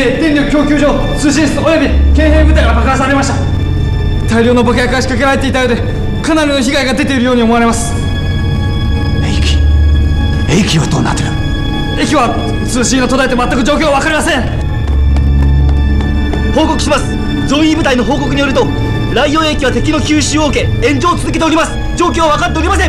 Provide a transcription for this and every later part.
兵衛電力供給所通信室および県兵部隊が爆破されました。大量の爆薬が仕掛けられていたようで、かなりの被害が出ているように思われます。 駅はどうなってる？ 駅は通信が途絶えて全く状況は分かりません。 報告します。ゾンイ部隊の報告によると、ライオン駅は敵の吸収を受け炎上を続けております。状況は分かっておりません。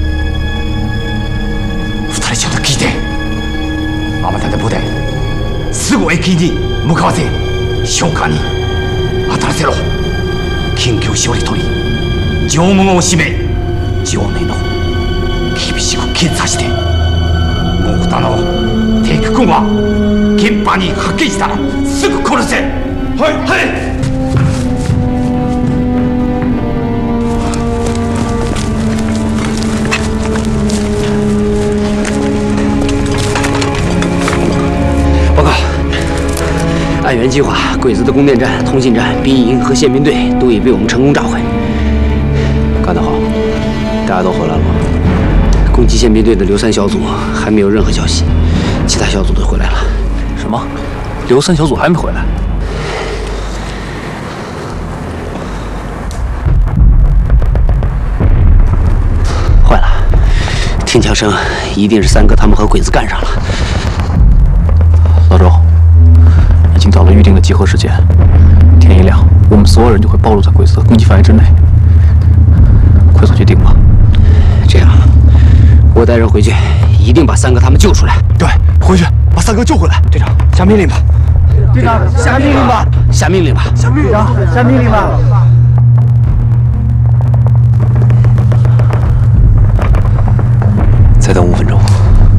二人ちゃんと聞いて。あまたで部隊すぐ駅に向かわせ、召喚に当たらせろ。緊急処理取り、城門を閉め、城内の厳しく検査して、もう他の敵軍は現場に発見したらすぐ殺せ。 はいはい。 报告，按原计划，鬼子的供电站、通信站、兵营和宪兵队都已被我们成功炸毁。干得好，大家都回来了吗？攻击宪兵队的刘三小组还没有任何消息，其他小组都回来了。 什么？刘三小组还没回来？ 坏了，听枪声，一定是三哥他们和鬼子干上了。 老周，已经到了预定的集合时间，天一亮，我们所有人就会暴露在鬼子的攻击范围之内。快速决定吧。 这样，我带人回去，一定把三哥他们救出来。 对，回去把三哥救回来。队长，下命令吧。 队长，下命令吧。下命令吧。 下命令吧。